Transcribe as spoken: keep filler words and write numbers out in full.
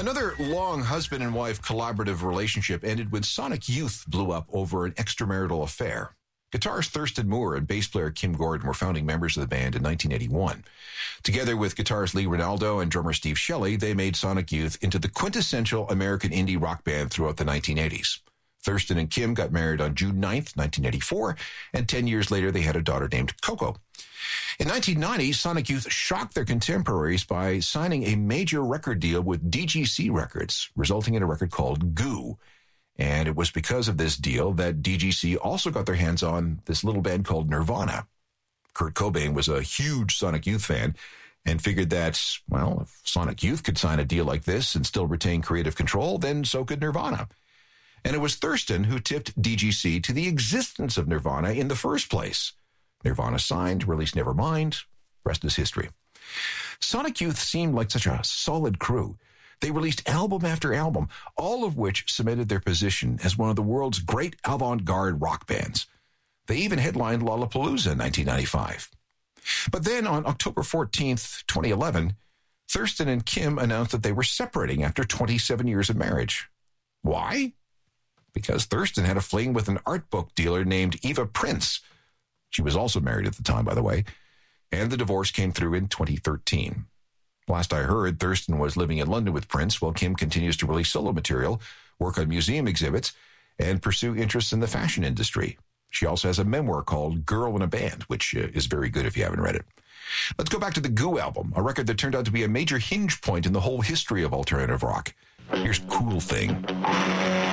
Another long husband and wife collaborative relationship ended when Sonic Youth blew up over an extramarital affair. Guitarist Thurston Moore and bass player Kim Gordon were founding members of the band in nineteen eighty-one. Together with guitarist Lee Ranaldo and drummer Steve Shelley, they made Sonic Youth into the quintessential American indie rock band throughout the nineteen eighties. Thurston and Kim got married on June ninth, nineteen eighty-four, and ten years later they had a daughter named Coco. In nineteen ninety, Sonic Youth shocked their contemporaries by signing a major record deal with D G C Records, resulting in a record called Goo. And it was because of this deal that D G C also got their hands on this little band called Nirvana. Kurt Cobain was a huge Sonic Youth fan and figured that, well, if Sonic Youth could sign a deal like this and still retain creative control, then so could Nirvana. And it was Thurston who tipped D G C to the existence of Nirvana in the first place. Nirvana signed, released Nevermind. Rest is history. Sonic Youth seemed like such a solid crew. They released album after album, all of which cemented their position as one of the world's great avant-garde rock bands. They even headlined Lollapalooza in nineteen ninety-five. But then on October fourteenth, twenty eleven, Thurston and Kim announced that they were separating after twenty-seven years of marriage. Why? Because Thurston had a fling with an art book dealer named Eva Prince. She was also married at the time, by the way, and the divorce came through in twenty thirteen. Last I heard, Thurston was living in London with Prince, while Kim continues to release solo material, work on museum exhibits, and pursue interests in the fashion industry. She also has a memoir called Girl in a Band, which uh, is very good if you haven't read it. Let's go back to the Goo album, a record that turned out to be a major hinge point in the whole history of alternative rock. Here's Cool Thing.